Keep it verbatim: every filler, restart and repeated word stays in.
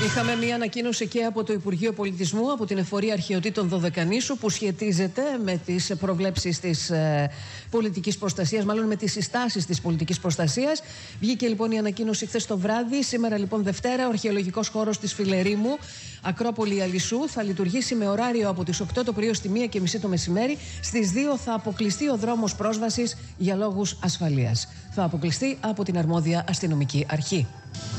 Είχαμε μία ανακοίνωση και από το Υπουργείο Πολιτισμού, από την Εφορία Αρχαιοτήτων Δωδεκανήσου, που σχετίζεται με τις προβλέψεις της ε, πολιτικής προστασίας, μάλλον με τις συστάσεις της πολιτικής προστασίας. Βγήκε λοιπόν η ανακοίνωση χθες το βράδυ. Σήμερα λοιπόν Δευτέρα, ο αρχαιολογικός χώρος της Φιλερήμου, Ακρόπολη Αλυσού, θα λειτουργήσει με ωράριο από τις οκτώ το πρωί ως τη μία και μισή το μεσημέρι. Στις δύο θα αποκλειστεί ο δρόμος πρόσβασης για λόγους ασφαλείας. Θα αποκλειστεί από την αρμόδια αστυνομική αρχή.